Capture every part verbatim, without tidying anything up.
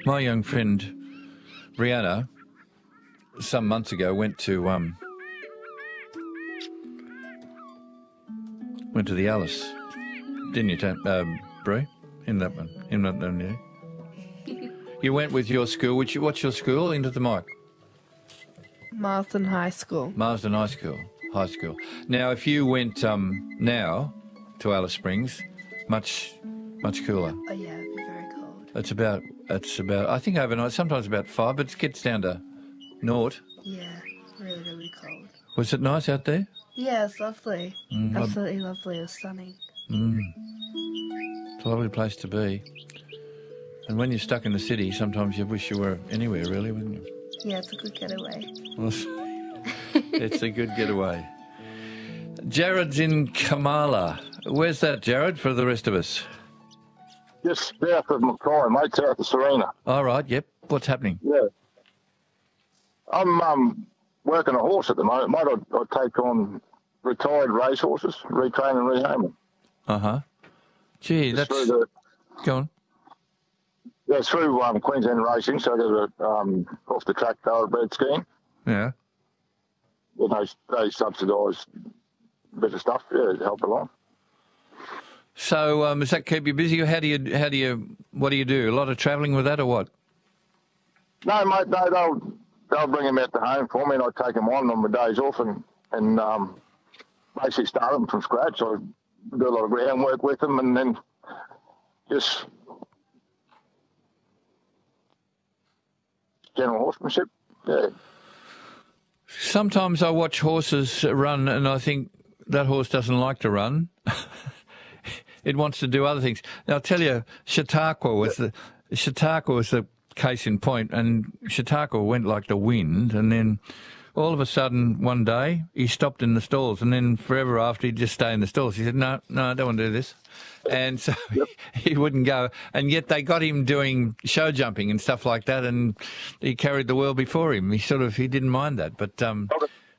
My young friend Brianna, some months ago, went to um, went to the Alice, didn't you, Tam, uh, Brie? In that one, in that one, yeah. You went with your school. Which what's your school? Into the mic. Marsden High School. Marsden High School. High School. Now, if you went um, now to Alice Springs, much much cooler. Oh yeah, it'd be very cold. It's about it's about I think overnight, sometimes about five, but it gets down to naught. Yeah, really, really cold. Was it nice out there? Yeah, it's lovely. Mm, Absolutely lovely. It was stunning. Mm. It's a lovely place to be. And when you're stuck in the city, sometimes you wish you were anywhere, really, wouldn't you? Yeah, it's a good getaway. Well, it's, it's a good getaway. Jared's in Kamala. Where's that, Jared, for the rest of us? Just south of Mackay, mate, south of Serena. All right, yep. What's happening? Yeah. I'm um, working a horse at the moment, mate. I, I take on retired racehorses, retrain and rehome them. Uh-huh. Gee, Just that's... through the, Go on. yeah, through um, Queensland Racing, so there's a um, off-the-track thoroughbred scheme. Yeah. You know, they subsidise a bit of stuff, yeah, to help along. So um, does that keep you busy? Or how do you, how do you, what do you do? A lot of travelling with that or what? No, mate, no, they'll, they'll bring them out to home for me and I take them on on my days off and, and um, basically start them from scratch. I do a lot of groundwork with them and then just general horsemanship, yeah. Sometimes I watch horses run and I think that horse doesn't like to run. It wants to do other things. Now, I'll tell you, Chautauqua was the Chautauqua was the case in point, and Chautauqua went like the wind, and then all of a sudden one day he stopped in the stalls, and then forever after he'd just stay in the stalls. He said, "No, no, I don't want to do this," and so yep. he wouldn't go. And yet they got him doing show jumping and stuff like that, and he carried the world before him. He sort of he didn't mind that, but um,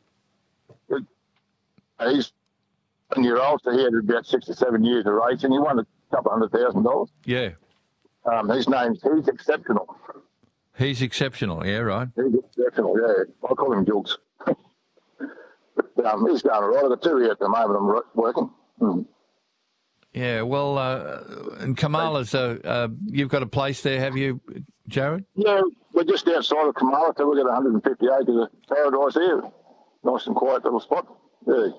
he's. Ten year old, so he had about six or seven years of racing. He won a couple hundred thousand dollars. Yeah. Um, his name's He's Exceptional. He's exceptional, yeah, right. He's exceptional, yeah. I call him Jules. but, um, he's going all right. I've got two here at the moment. I'm working. Mm. Yeah, well, uh, and Kamala's, uh, uh, you've got a place there, have you, Jared? Yeah, we're just outside of Kamala, so we've got one hundred fifty acres of paradise here. Nice and quiet little spot. Yeah.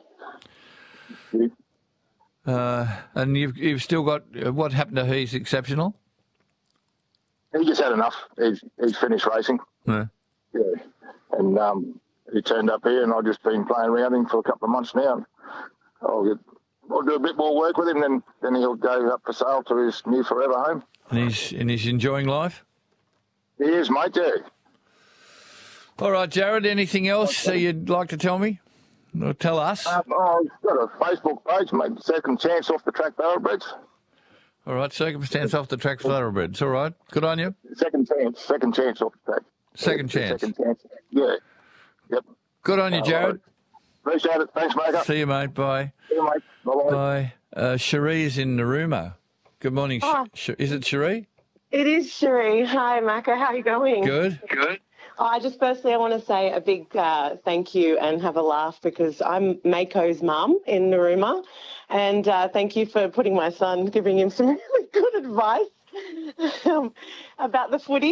Uh, and you've you've still got uh, what happened to He's Exceptional? He just had enough. He's he's finished racing. Yeah. Yeah. And um, he turned up here, and I've just been playing around him for a couple of months now. I'll get I'll do a bit more work with him, then then he'll go up for sale to his new forever home. And he's and he's enjoying life. He is, mate. Yeah. All right, Jared. Anything else okay. you'd like to tell me? Or tell us. Um, oh, I've got a Facebook page, mate. Second Chance Off the Track Thoroughbreds. All right, Circumstance Off the Track Thoroughbreds. All right, good on you. Second Chance, Second Chance Off the Track. Second yeah, Chance. Second Chance. Yeah. Yep. Good on you, Jared. Right. Appreciate it. Thanks, mate. See you, mate. Bye. See you, mate. Bye-bye. Bye. Uh, Cherie's in Narooma. Good morning. Oh. Sh- is it Cherie? It is Cherie. Hi, Macca. How are you going? Good. Good. Oh, I just firstly, I want to say a big uh, thank you and have a laugh because I'm Mako's mum in Narooma. And uh, thank you for putting my son, giving him some really good advice um, about the footy.